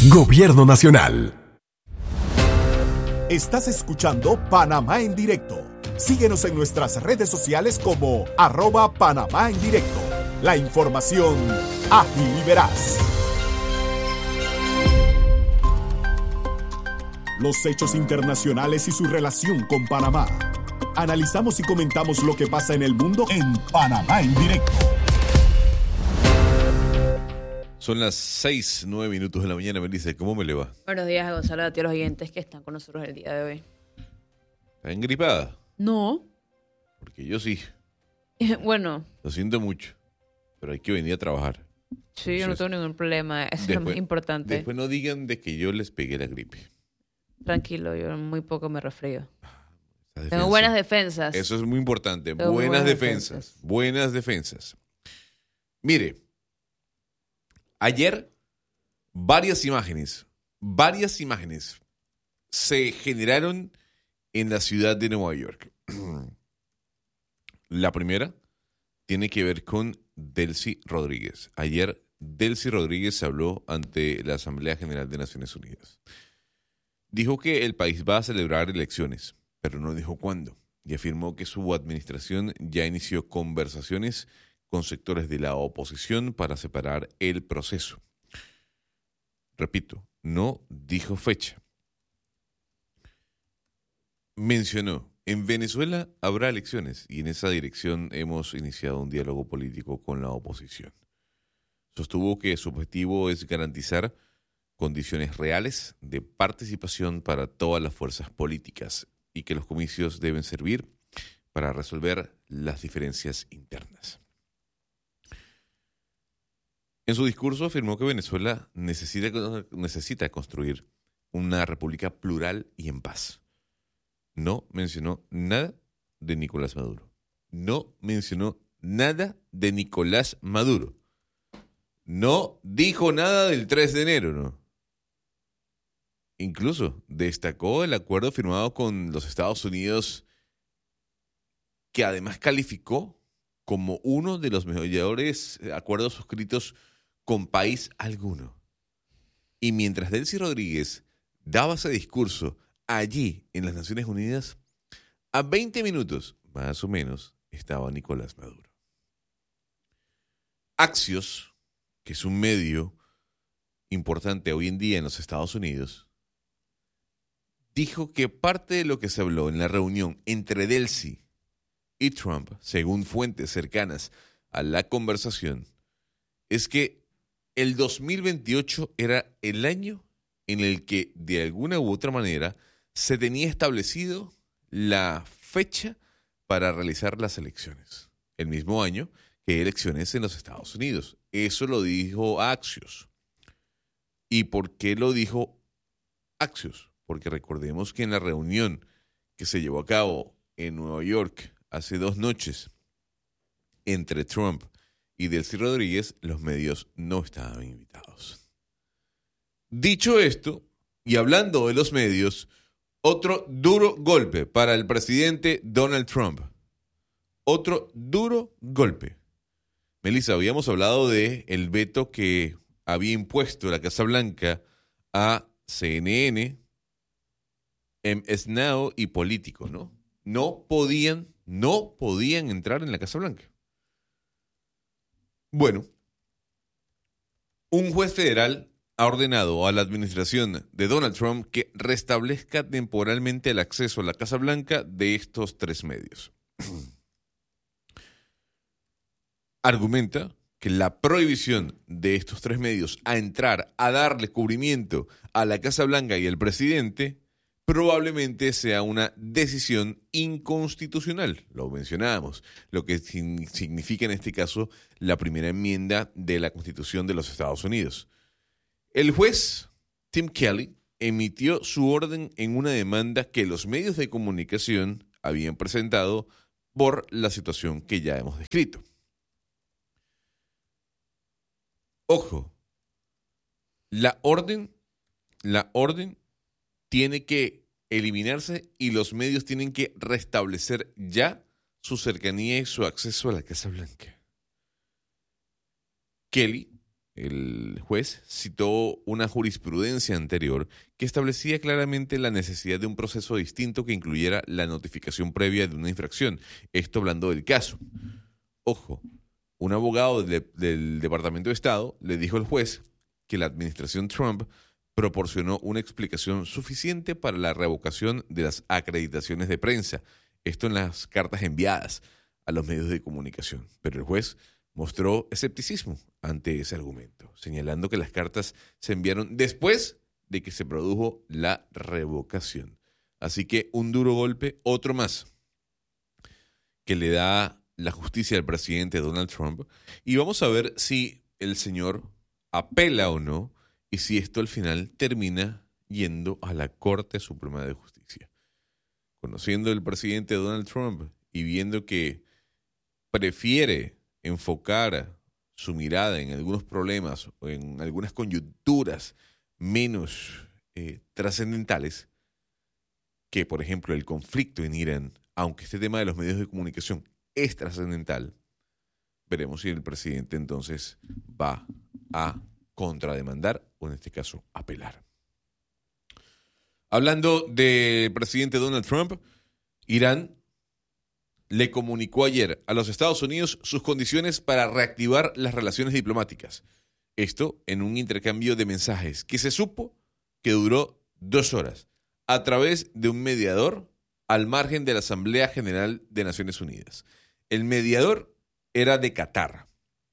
Gobierno Nacional. Estás escuchando Panamá en Directo. Síguenos en nuestras redes sociales como @Panamá en Directo. La información ágil y veraz. Los hechos internacionales y su relación con Panamá. Analizamos y comentamos lo que pasa en el mundo en Panamá en Directo. Son las 6:09 de la mañana, Melissa. ¿Cómo me le va? Buenos días, Gonzalo, a ti a los oyentes que están con nosotros el día de hoy. ¿Está engripada? No. Porque yo sí. Bueno. Lo siento mucho. Pero hay que venir a trabajar. Sí, entonces, yo no tengo ningún problema. Eso es lo más importante. Después no digan de que yo les pegué la gripe. Tranquilo, yo muy poco me resfrío. Tengo buenas defensas. Eso es muy importante. Buenas defensas. Buenas defensas. Mire. Ayer, varias imágenes se generaron en la ciudad de Nueva York. La primera tiene que ver con Delcy Rodríguez. Ayer, Delcy Rodríguez habló ante la Asamblea General de Naciones Unidas. Dijo que el país va a celebrar elecciones, pero no dijo cuándo, y afirmó que su administración ya inició conversaciones con sectores de la oposición para separar el proceso. Repito, no dijo fecha. Mencionó, en Venezuela habrá elecciones y en esa dirección hemos iniciado un diálogo político con la oposición. Sostuvo que su objetivo es garantizar condiciones reales de participación para todas las fuerzas políticas y que los comicios deben servir para resolver las diferencias internas. En su discurso afirmó que Venezuela necesita construir una república plural y en paz. No mencionó nada de Nicolás Maduro. No mencionó nada de Nicolás Maduro. No dijo nada del 3 de enero, ¿no? Incluso destacó el acuerdo firmado con los Estados Unidos, que además calificó como uno de los mejores acuerdos suscritos con país alguno. Y mientras Delcy Rodríguez daba ese discurso allí en las Naciones Unidas, a 20 minutos, más o menos, estaba Nicolás Maduro. Axios, que es un medio importante hoy en día en los Estados Unidos, dijo que parte de lo que se habló en la reunión entre Delcy y Trump, según fuentes cercanas a la conversación, es que el 2028 era el año en el que, de alguna u otra manera, se tenía establecido la fecha para realizar las elecciones. El mismo año que hay elecciones en los Estados Unidos. Eso lo dijo Axios. ¿Y por qué lo dijo Axios? Porque recordemos que en la reunión que se llevó a cabo en Nueva York hace 2 noches entre Trump y Delcy Rodríguez, los medios no estaban invitados. Dicho esto, y hablando de los medios, otro duro golpe para el presidente Donald Trump. Otro duro golpe. Melissa, habíamos hablado de el veto que había impuesto la Casa Blanca a CNN, MS Now y Político, ¿no? No podían entrar en la Casa Blanca. Bueno, un juez federal ha ordenado a la administración de Donald Trump que restablezca temporalmente el acceso a la Casa Blanca de estos 3 medios. Argumenta que la prohibición de estos 3 medios a entrar a darle cubrimiento a la Casa Blanca y al presidente probablemente sea una decisión inconstitucional, lo mencionábamos, lo que significa en este caso la primera enmienda de la Constitución de los Estados Unidos. El juez Tim Kelly emitió su orden en una demanda que los medios de comunicación habían presentado por la situación que ya hemos descrito. Ojo, la orden tiene que eliminarse y los medios tienen que restablecer ya su cercanía y su acceso a la Casa Blanca. Kelly el juez citó una jurisprudencia anterior que establecía claramente la necesidad de un proceso distinto que incluyera la notificación previa de una infracción. Esto hablando del caso. Ojo, un abogado del Departamento de Estado le dijo al juez que la administración Trump proporcionó una explicación suficiente para la revocación de las acreditaciones de prensa. Esto en las cartas enviadas a los medios de comunicación. Pero el juez mostró escepticismo ante ese argumento, señalando que las cartas se enviaron después de que se produjo la revocación. Así que un duro golpe, otro más, que le da la justicia al presidente Donald Trump. Y vamos a ver si el señor apela o no y si esto al final termina yendo a la Corte Suprema de Justicia. Conociendo al presidente Donald Trump y viendo que prefiere enfocar su mirada en algunos problemas o en algunas coyunturas menos trascendentales, que por ejemplo el conflicto en Irán, aunque este tema de los medios de comunicación es trascendental, veremos si el presidente entonces va a contrademandar o en este caso apelar. Hablando del presidente Donald Trump, Irán le comunicó ayer a los Estados Unidos sus condiciones para reactivar las relaciones diplomáticas. Esto en un intercambio de mensajes que se supo que duró 2 horas a través de un mediador al margen de la Asamblea General de Naciones Unidas. El mediador era de Qatar.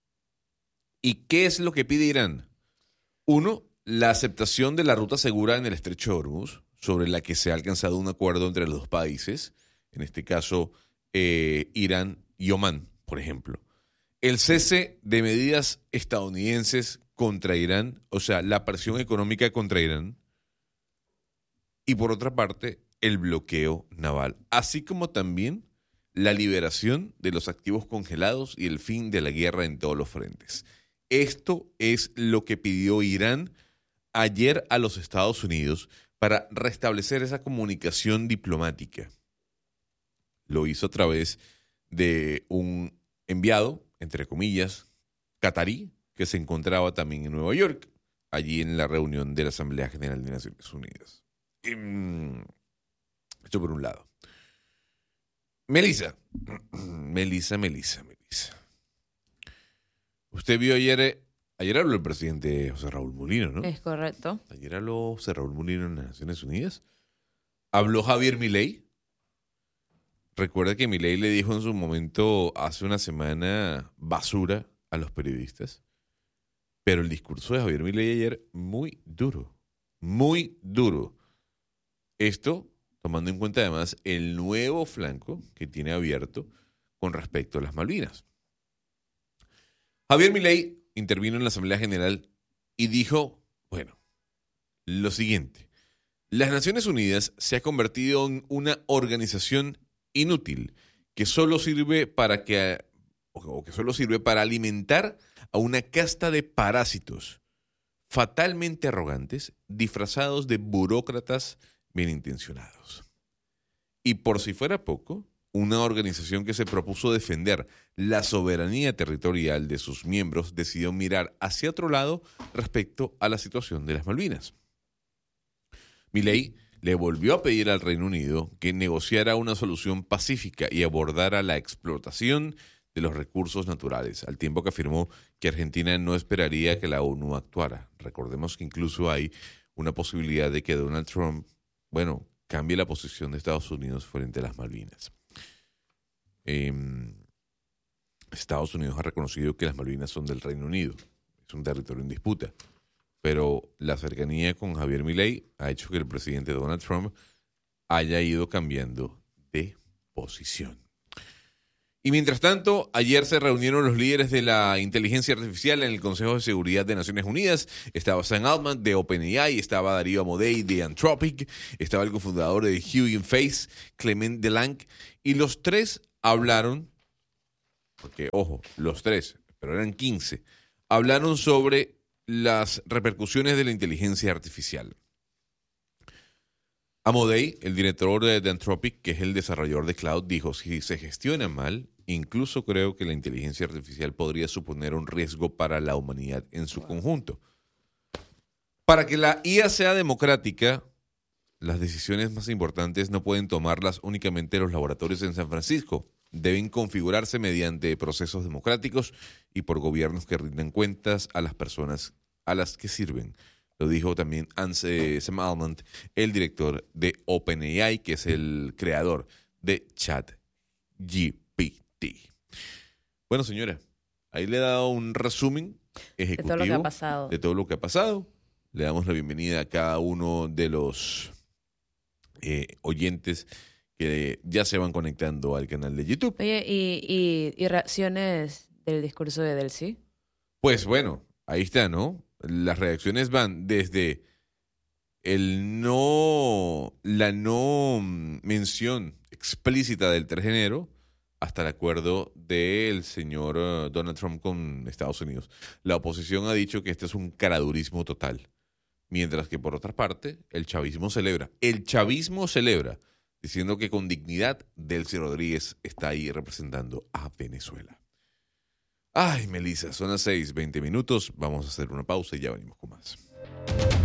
¿Y qué es lo que pide Irán? 1, la aceptación de la ruta segura en el Estrecho de Hormuz, sobre la que se ha alcanzado un acuerdo entre los dos países, en este caso Irán y Omán, por ejemplo. El cese de medidas estadounidenses contra Irán, o sea, la presión económica contra Irán. Y por otra parte, el bloqueo naval, así como también la liberación de los activos congelados y el fin de la guerra en todos los frentes. Esto es lo que pidió Irán ayer a los Estados Unidos para restablecer esa comunicación diplomática. Lo hizo a través de un enviado, entre comillas, catarí, que se encontraba también en Nueva York, allí en la reunión de la Asamblea General de Naciones Unidas. Esto por un lado. Melissa. Usted vio ayer habló el presidente José Raúl Mulino, ¿no? Es correcto. Ayer habló José Raúl Mulino en las Naciones Unidas. Habló Javier Milei. Recuerda que Milei le dijo en su momento, hace una semana, basura a los periodistas. Pero el discurso de Javier Milei ayer, muy duro. Muy duro. Esto tomando en cuenta además el nuevo flanco que tiene abierto con respecto a las Malvinas. Javier Milei intervino en la Asamblea General y dijo, bueno, lo siguiente: las Naciones Unidas se ha convertido en una organización inútil que solo sirve para alimentar a una casta de parásitos fatalmente arrogantes, disfrazados de burócratas bien intencionados. Y por si fuera poco, una organización que se propuso defender la soberanía territorial de sus miembros decidió mirar hacia otro lado respecto a la situación de las Malvinas. Milei le volvió a pedir al Reino Unido que negociara una solución pacífica y abordara la explotación de los recursos naturales, al tiempo que afirmó que Argentina no esperaría que la ONU actuara. Recordemos que incluso hay una posibilidad de que Donald Trump, cambie la posición de Estados Unidos frente a las Malvinas. Estados Unidos ha reconocido que las Malvinas son del Reino Unido, es un territorio en disputa, pero la cercanía con Javier Milei ha hecho que el presidente Donald Trump haya ido cambiando de posición. Y mientras tanto, ayer se reunieron los líderes de la inteligencia artificial en el Consejo de Seguridad de Naciones Unidas. Estaba Sam Altman de OpenAI, estaba Darío Amodei de Anthropic, estaba el cofundador de Hugging Face, Clement Delangue, y los tres hablaron, porque ojo, los tres, pero eran 15, hablaron sobre las repercusiones de la inteligencia artificial. Amodei, el director de Anthropic, que es el desarrollador de cloud, dijo: si se gestiona mal, Incluso creo que la inteligencia artificial podría suponer un riesgo para la humanidad en su conjunto. Para que la IA sea democrática, las decisiones más importantes no pueden tomarlas únicamente los laboratorios en San Francisco. Deben configurarse mediante procesos democráticos y por gobiernos que rindan cuentas a las personas a las que sirven. Lo dijo también Sam Altman, el director de OpenAI, que es el creador de ChatGPT. Bueno, señora, ahí le he dado un resumen ejecutivo de todo lo que ha pasado. De todo lo que ha pasado. Le damos la bienvenida a cada uno de los oyentes que ya se van conectando al canal de YouTube. Oye, ¿y reacciones del discurso de Delcy? Pues bueno, ahí está, ¿no? Las reacciones van desde la no mención explícita del 3 de enero hasta el acuerdo del señor Donald Trump con Estados Unidos. La oposición ha dicho que este es un caradurismo total, mientras que por otra parte el chavismo celebra. El chavismo celebra, diciendo que con dignidad Delcy Rodríguez está ahí representando a Venezuela. Ay, Melissa, son las 6:20. Vamos a hacer una pausa y ya venimos con más.